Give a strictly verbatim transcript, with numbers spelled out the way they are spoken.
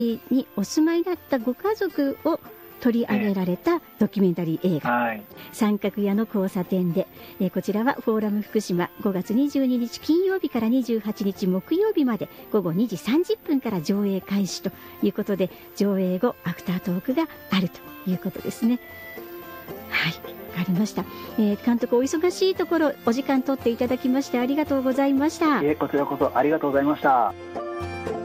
にお住まいだったご家族を取り上げられたドキュメンタリー映画、はい、三角屋の交差点で、えー、こちらはフォーラム福島ごがつにじゅうににち金曜日からにじゅうはちにち木曜日までごごにじさんじゅっぷんから上映開始ということで、上映後アフタートークがあるということですね。はい、わかりました。えー、監督、お忙しいところお時間取っていただきましてありがとうございました。 いえ、こちらこそありがとうございました。